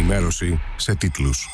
ενημέρωση σε τίτλους.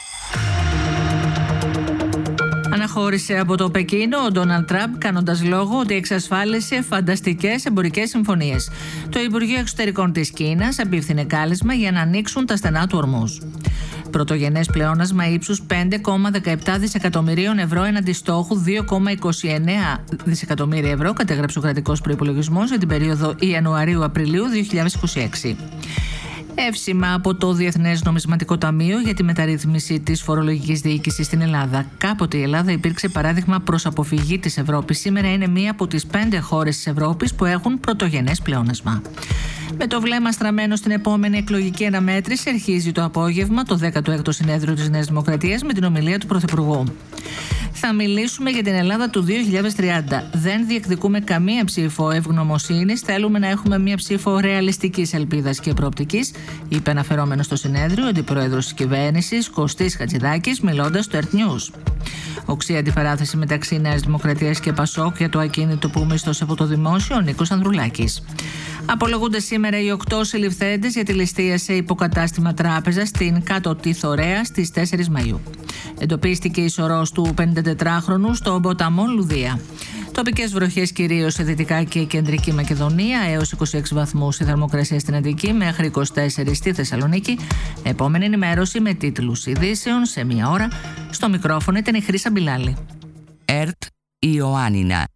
Αναχώρησε από το Πεκίνο ο Ντόναλντ Τραμπ, κάνοντας λόγο ότι εξασφάλισε φανταστικές εμπορικές συμφωνίες. Το Υπουργείο Εξωτερικών της Κίνας απίφθινε κάλεσμα για να ανοίξουν τα στενά του Ορμούζ. Πρωτογενές πλεόνασμα ύψους 5,17 δισεκατομμυρίων ευρώ έναντι στόχου 2,29 δισεκατομμύρια ευρώ, κατέγραψε ο κρατικός προϋπολογισμός για την περίοδο Ιανουαρίου-Απριλίου 2026. Εύσημα από το Διεθνές Νομισματικό Ταμείο για τη μεταρρύθμιση της φορολογικής διοίκησης στην Ελλάδα. Κάποτε η Ελλάδα υπήρξε παράδειγμα προς αποφυγή της Ευρώπης. Σήμερα είναι μία από τις 5 χώρες της Ευρώπης που έχουν πρωτογενές πλεόνασμα. Με το βλέμμα στραμμένο στην επόμενη εκλογική αναμέτρηση, αρχίζει το απόγευμα το 16ο συνέδριο της Νέας Δημοκρατίας με την ομιλία του Πρωθυπουργού. Θα μιλήσουμε για την Ελλάδα του 2030. Δεν διεκδικούμε καμία ψήφο ευγνωμοσύνης. Θέλουμε να έχουμε μια ψήφο ρεαλιστικής ελπίδας και προοπτικής, είπε αναφερόμενο στο συνέδριο ο αντιπρόεδρος της κυβέρνησης Κωστής Χατζηδάκης, μιλώντας στο Earth News. Οξύ αντιπαράθεση μεταξύ Νέας Δημοκρατίας και Πασόκ για το ακίνητο που μίσθωσε από το δημόσιο ο Νίκος Ανδρουλάκης. Απολογούνται σήμερα οι 8 συλληφθέντες για τη ληστεία σε υποκατάστημα τράπεζα στην Κάτω Τιθωρέα στις 4 Μαΐου. Εντοπίστηκε η σωρός του 54χρονου στο ποταμό Λουδία. Τοπικές βροχές κυρίως σε δυτικά και κεντρική Μακεδονία, έως 26 βαθμούς η θερμοκρασία στην Αττική, μέχρι 24 στη Θεσσαλονίκη. Επόμενη ενημέρωση με τίτλους ειδήσεων σε 1 ώρα. Στο μικρόφωνο ήταν η Χρύσα Μπιλάλη. ΕΡΤ Ιωάννινα.